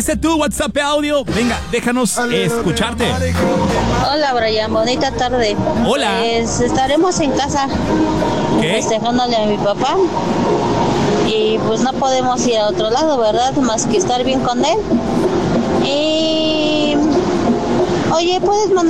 Ese tu WhatsApp de audio. Venga, déjanos escucharte. Hola Brian, bonita tarde. Hola. Pues estaremos en casa festejándole a mi papá y pues no podemos ir a otro lado, ¿verdad? Más que estar bien con él. Y oye, ¿puedes mandar